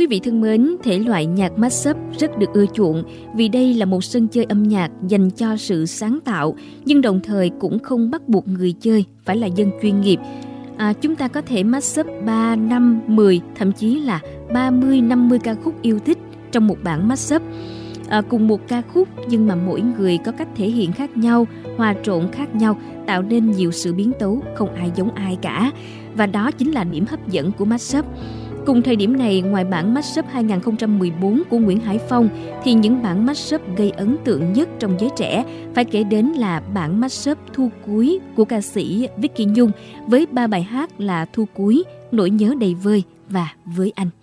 Quý vị thân mến, thể loại nhạc mashup rất được ưa chuộng vì đây là một sân chơi âm nhạc dành cho sự sáng tạo, nhưng đồng thời cũng không bắt buộc người chơi phải là dân chuyên nghiệp. Chúng ta có thể mashup 3, 5, 10, thậm chí là 30, 50 ca khúc yêu thích trong một bản mashup. Cùng một ca khúc nhưng mà mỗi người có cách thể hiện khác nhau, hòa trộn khác nhau, tạo nên nhiều sự biến tấu, không ai giống ai cả. Và đó chính là điểm hấp dẫn của mashup. Cùng thời điểm này, ngoài bản mashup 2014 của Nguyễn Hải Phong, thì những bản mashup gây ấn tượng nhất trong giới trẻ phải kể đến là bản mashup Thu Cuối của ca sĩ Vicky Nhung với 3 bài hát là Thu Cuối, Nỗi Nhớ Đầy Vơi và Với Anh.